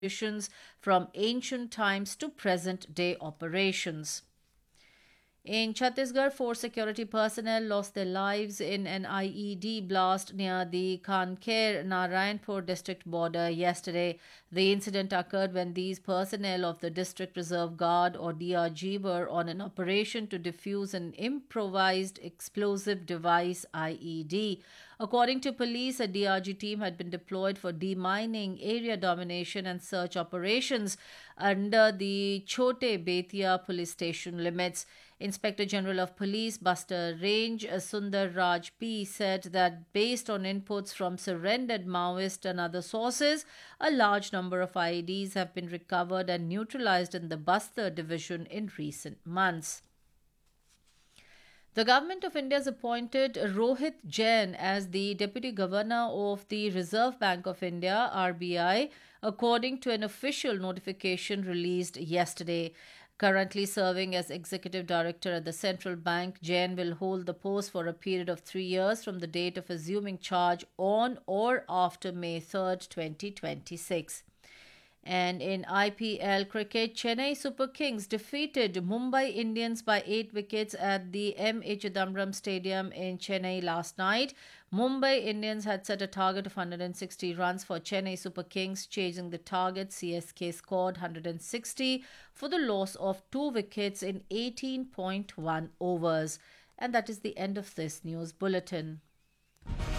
from ancient times to present day operations. In Chhattisgarh, four security personnel lost their lives in an IED blast near the Kanker Narayanpur district border yesterday. The incident occurred when these personnel of the District Reserve Guard or DRG were on an operation to defuse an improvised explosive device IED. According to police, a DRG team had been deployed for demining, area domination, and search operations under the Chote Betia police station limits. Inspector General of Police Buster Range Sundar Raj P said that based on inputs from surrendered Maoist and other sources, a large number of IEDs have been recovered and neutralized in the Bastar division in recent months. The Government of India has appointed Rohit Jain as the Deputy Governor of the Reserve Bank of India (RBI), according to an official notification released yesterday. Currently serving as Executive Director at the Central Bank, Jain will hold the post for a period of 3 years from the date of assuming charge on or after May 3rd, 2026. And in IPL cricket, Chennai Super Kings defeated Mumbai Indians by 8 wickets at the M.A. Chidambaram Stadium in Chennai last night. Mumbai Indians had set a target of 160 runs for Chennai Super Kings. Chasing the target, CSK scored 160 for the loss of 2 wickets in 18.1 overs. And that is the end of this news bulletin.